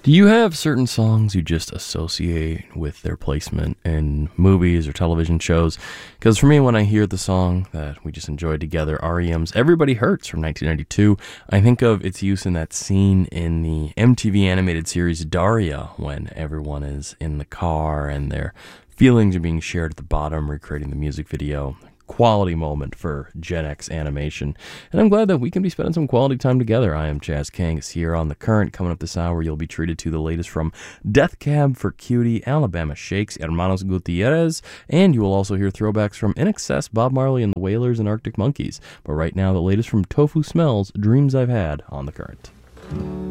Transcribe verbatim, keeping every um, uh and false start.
Do you have certain songs you just associate with their placement in movies or television shows? Because for me, when I hear the song that we just enjoyed together, R E M's Everybody Hurts from nineteen ninety-two, I think of its use in that scene in the M T V animated series Daria, when everyone is in the car and their feelings are being shared at the bottom, recreating the music video. Quality moment for Gen X animation, and I'm glad that we can be spending some quality time together. I am Chaz Kangas here on The Current. Coming up this hour, you'll be treated to the latest from Death Cab for Cutie, Alabama Shakes, Hermanos Gutierrez, and you will also hear throwbacks from In Excess, Bob Marley and the Wailers, and Arctic Monkeys. But right now, the latest from Tofu Smells, Dreams I've Had on The Current.